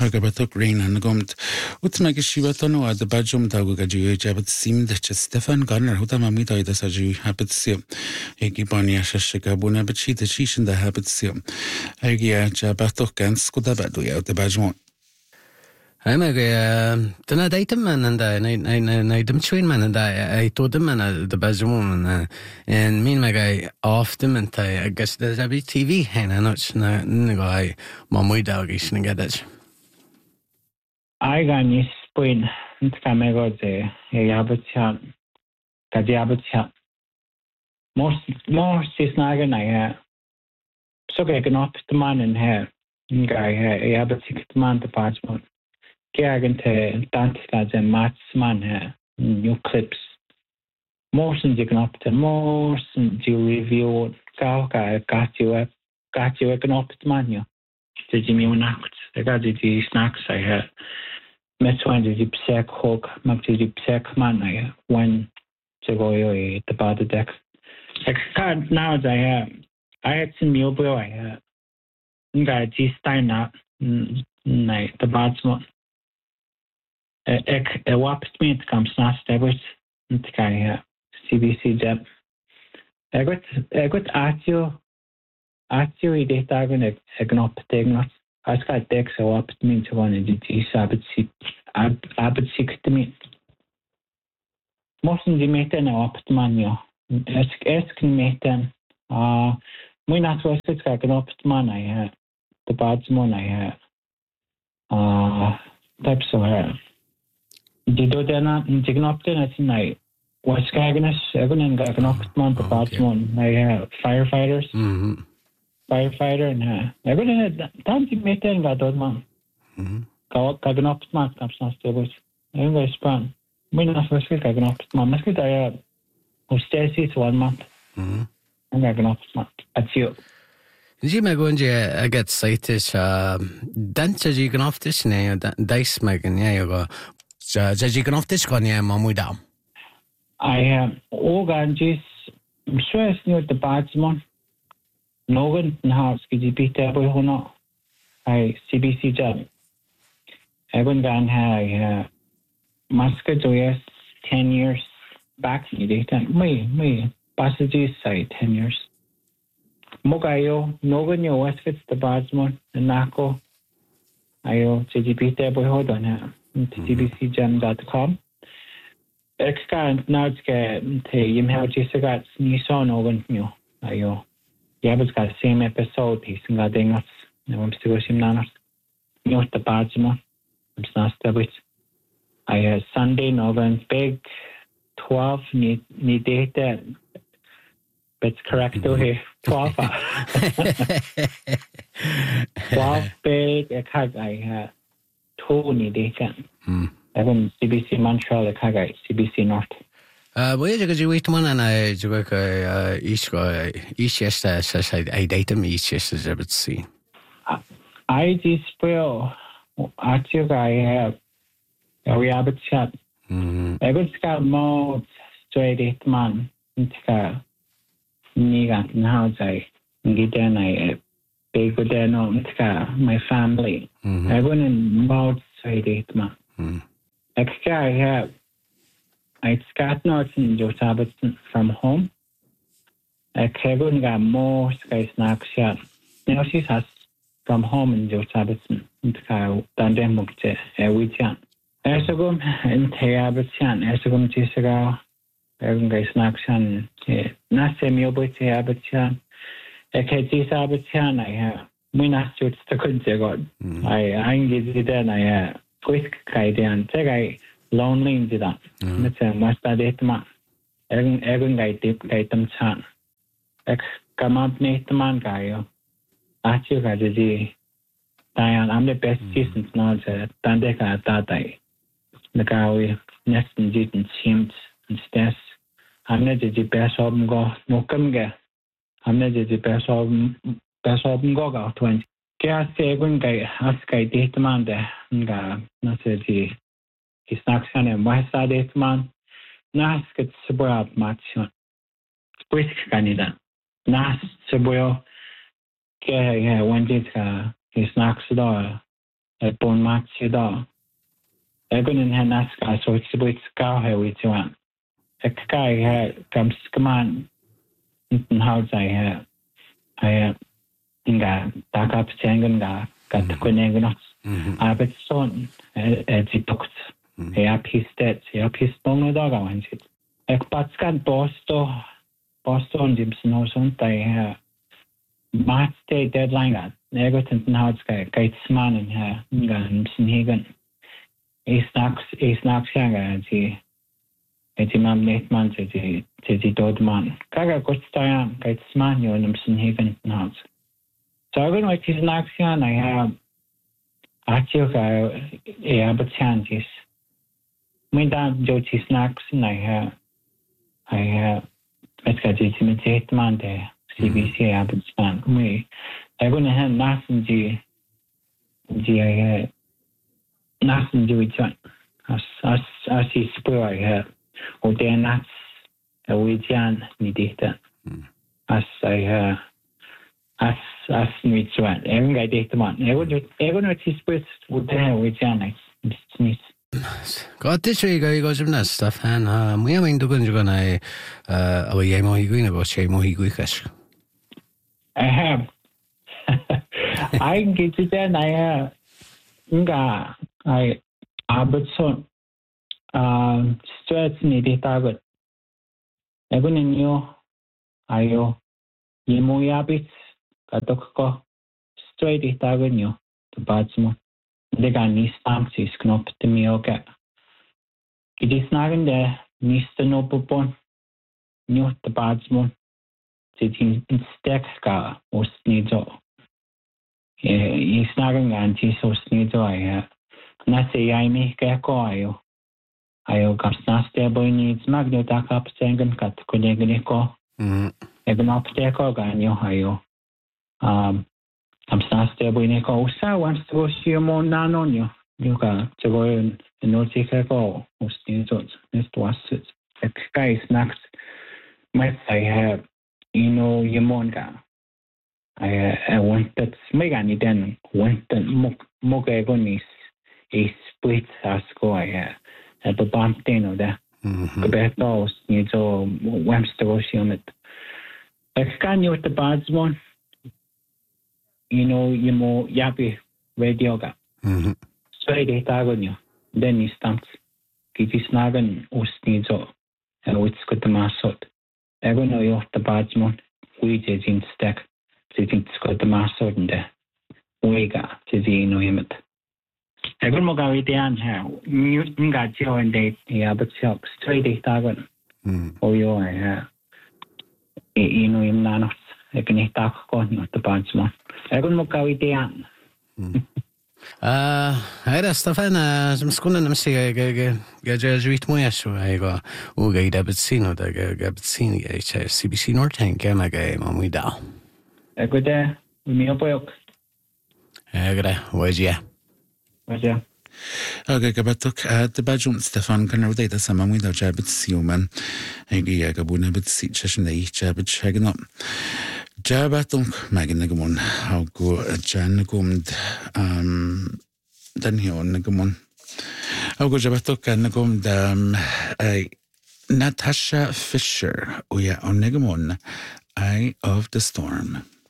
Hagabatok rain and gomt. Utmega Shivatano at the Bajum Dagugaji, Jabbat seemed that Stefan Garner, Hutamamita, the Saju, Habitsia, Egibania Shashikabuna, but she the Shish in the Habitsia. Agia Jabatok and Skudabadu out the Bajmon. I'm a data man and I between man and I told them and the Bajmon and me and my guy off them and I guess there's a bit TV and I'm not guy, my dog is going to get it. I got this point into Camego, the Yabuchan, Kajabuchan. Most is nagan I so I can off the man in here. Guy, I have a 6 month apartment. Gagan to dance and match man here, new clips. Most in the up to most you review, got you up, can off the man. The Jimmy Nacht, I got the snacks I had. Met one the Psek Hawk, Mapti Psek man I when to go the body deck. I can't now I had some new bill I had. Got G Stein up, night the batsman. A wapst me to come snatch debit and to carry CBC jab. I got at you data going to gnop tagnot. I got decks a wapst me to one of the G Sabbath 6 to me. Most in the meeting a wapst man, can meeting. We not was it got gnopst man I had. The batsman I had. Types of her. Did you not gnop in at night? Was Skagness, Evan got gnopst man the batsman. I have firefighters. Firefighter and everything had time to meet and got those man. Got gnopst man comes not stable. I'm going to span. We not was it got gnopst man. Must I who stays 1 month. I'm got gnopst man. That's you. Did you going to get cited? Dance you can off this name, dice making, you go. Did you can off this one, yeah, Mamma down? I have all ganges. I'm sure it's near the batsman. No one in house could you beat that boy who not? I CBC job. I went down here. Muscat, yes, 10 years back in the daytime. Me, passages side 10 years. Mogayo, no one knew what fits the batsman and Nako. Ayo, CGP table hold on here. TBCjam.com. Excan now it's get you have just got Nissan no one knew. Ayo. Yeah, but it's got the same episode. He's got dingus. I'm still with him now. You know the batsman. I'm not still with. I had Sunday, November, big 12 need data. It's correct though here. 12. 12 big I had 2 need data. I went CBC Montreal, I CBC North. Well, you wait one and I work each yesterday. I date me each yesterday, but see. I just feel at you I have a rabbit chat. I would scout more straight 8 man into Niga now I get then I big with then on my family. I wouldn't more straight 8 man. I have. I got nothing to Sabbath from home. I Kevin got more sky snack shot. Now she has from home in Joe Sabbath and Dande Mukte, a weekend. As a gum and Tayabatchan, as a gum Chisaga, Evan Guy Snack Shan, not semi obit Tayabatchan. I can't see Sabbatchan. I have. We not shoot the good God. I get it then. I have. Quick guide and take I. Lonely in that. It's a must date man. Every guy deep guy them chan. Come up Nate man guy. At you got the Diane, I'm the best seasons now. Tandeka Tatai. The guy nest and jit and seems and stairs. I'm not the best of them go. Mokam get. I'm not the best of them go out 20. Gas every guy ask guy date man there. Not the He's not going to my side 8 man. Nas gets Sabra match. Brisk Canada. Nas Sabro. Yeah, when did he's not so bon match da. Egon in Hanaska, so it's a bit scar here with one. A guy comes command in house I inga taka pchengen ga kat kunengen aber son die tokt pistet piston da gawan sit ek patskan Boston Gibson or something match day deadline at Egerton house guy man in her gan snigen is knocks younger die man net man die dort man kaga gut steuern guy man you in snigen house. So I'm going to knocks young I have actually but chances when that Jochi snacks and I have it's got to imitate man there CBC Abbotsman me I'm going to have nothing nothing to each one as he spoil I have or they're not a weekend need that as I as me one every guy date man everyone what he spoils would have weekend it's Gottis go na stuff han we am do gun gonna away mo higuina about che mo higuikas. I have I get it then I nga I Albertson stress ni data egun inyo ayo yemo yabit katok ko straight data nyo to batsmo det kan ni stamsis knopp till mig och det snacken där miste no på pon njut badsmon till din stäckska och snido i snacken anti så snido jag när säger jag mycket ayo kapsnaste boy needs magneta kapsengen kat kollegene ko even opte ko ganyo ayo kapsnaste boy ne ko usa wants to go see mo nanonyo yoga to go in notika ko ustinzo next was it guys next might I have yamonga I want that megani den want that moga gonis a split asko I at the bump dino there beto nizo wemstogosiumet excanyo at the badsmon yemo yapi radioga so de tagonyo then is stamps kitisnagan usnizo and it's got the masot egono yo the badsmon we did in stack it's got the masot in there wega tizino yemet egon mo gawidian ha nga jo and they but silk straight de tagon yo I ha yim nanos ekni tak ko no the badsmon egon mo gawidian هذا استفدنا مسكونا نمشي جاجويت مويشو هيغا وجاي دابتسين ودا جابتسين جاي سي بي سي نورتين كما جاي مامي داو اكودا ميو بوك هاغرا وجيا Okay, gabatok the bajum Stefan kan rodata sama mu da jabet siuman egi gabuna bet si chashin da ich jabet chagno jabatung magna gumon how go jan gumd dan hion gumon how go jabatok kan gumd Natasha Fisher oya on gumon Eye of the Storm.